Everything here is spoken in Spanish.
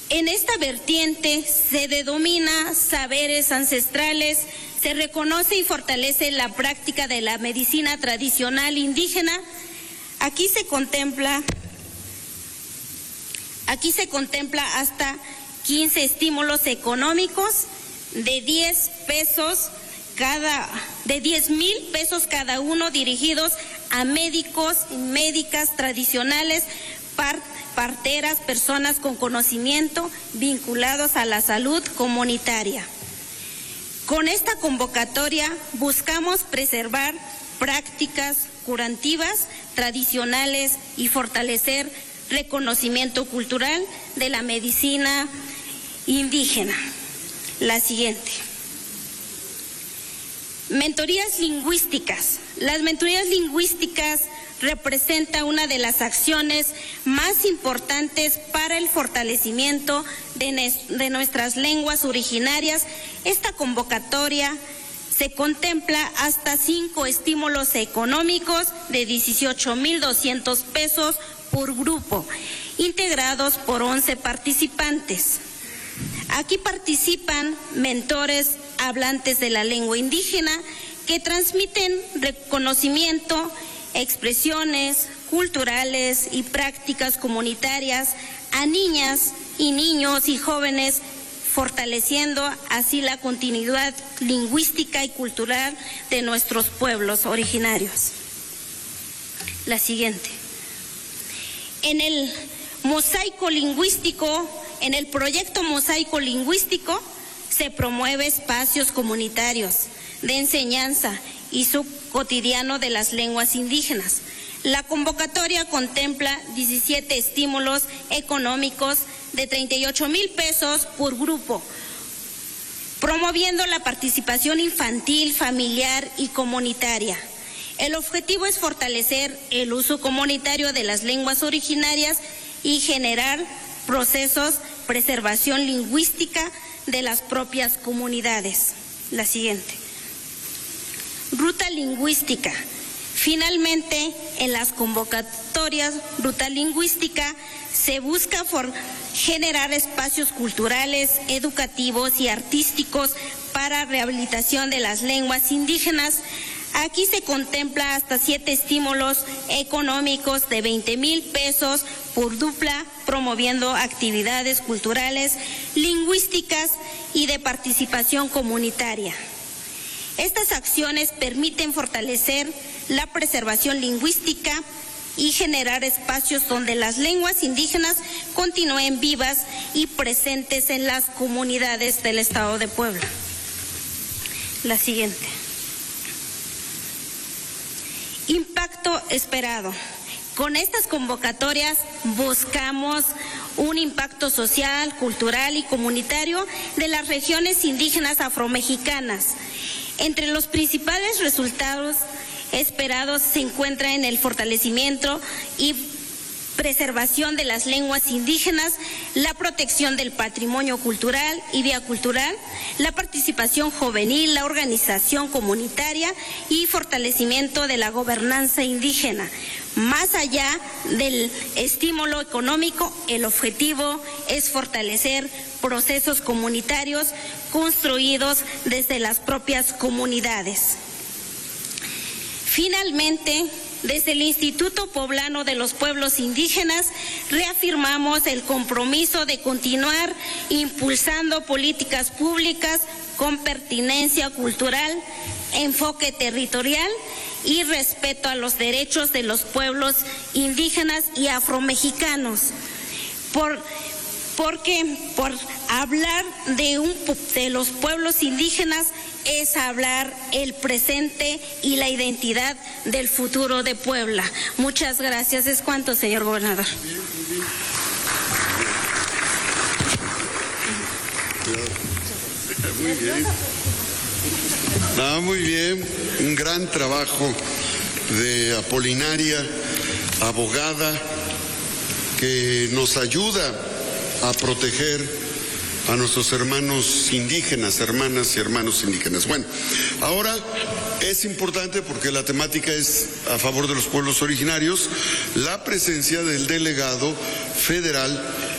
En esta vertiente se denomina saberes ancestrales, se reconoce y fortalece la práctica de la medicina tradicional indígena. Aquí se contempla hasta 15 estímulos económicos de 10 mil pesos cada uno, dirigidos a médicos y médicas tradicionales, parteras, personas con conocimiento vinculados a la salud comunitaria. Con esta convocatoria buscamos preservar prácticas curativas tradicionales y fortalecer reconocimiento cultural de la medicina indígena. La siguiente. Mentorías lingüísticas. Las mentorías lingüísticas representa una de las acciones más importantes para el fortalecimiento de nuestras lenguas originarias. Esta convocatoria se contempla hasta 5 estímulos económicos de 18,200 pesos por grupo, integrados por 11 participantes. Aquí participan mentores hablantes de la lengua indígena que transmiten reconocimiento, expresiones culturales y prácticas comunitarias a niñas y niños y jóvenes, fortaleciendo así la continuidad lingüística y cultural de nuestros pueblos originarios. La siguiente. En el proyecto Mosaico Lingüístico se promueve espacios comunitarios de enseñanza y su cotidiano de las lenguas indígenas. La convocatoria contempla 17 estímulos económicos de 38,000 pesos por grupo, promoviendo la participación infantil, familiar y comunitaria. El objetivo es fortalecer el uso comunitario de las lenguas originarias y generar procesos de preservación lingüística de las propias comunidades. La siguiente. Ruta lingüística. Finalmente, en las convocatorias Ruta Lingüística se busca generar espacios culturales, educativos y artísticos para rehabilitación de las lenguas indígenas. Aquí se contempla hasta 7 estímulos económicos de 20,000 pesos por dupla, promoviendo actividades culturales, lingüísticas y de participación comunitaria. Estas acciones permiten fortalecer la preservación lingüística y generar espacios donde las lenguas indígenas continúen vivas y presentes en las comunidades del Estado de Puebla. La siguiente. Impacto esperado. Con estas convocatorias buscamos un impacto social, cultural y comunitario de las regiones indígenas afromexicanas. Entre los principales resultados esperados se encuentra en el fortalecimiento y preservación de las lenguas indígenas, la protección del patrimonio cultural y vía cultural, la participación juvenil, la organización comunitaria y fortalecimiento de la gobernanza indígena. Más allá del estímulo económico, el objetivo es fortalecer procesos comunitarios construidos desde las propias comunidades. Finalmente, desde el Instituto Poblano de los Pueblos Indígenas, reafirmamos el compromiso de continuar impulsando políticas públicas con pertinencia cultural, enfoque territorial y respeto a los derechos de los pueblos indígenas y afromexicanos. Porque por hablar de los pueblos indígenas es hablar el presente y la identidad del futuro de Puebla. Muchas gracias. Es cuanto, señor gobernador. Muy bien. Muy bien. Un gran trabajo de Apolinaria, abogada, que nos ayuda a proteger a nuestros hermanos indígenas, hermanas y hermanos indígenas. Bueno, ahora es importante, porque la temática es a favor de los pueblos originarios, la presencia del delegado federal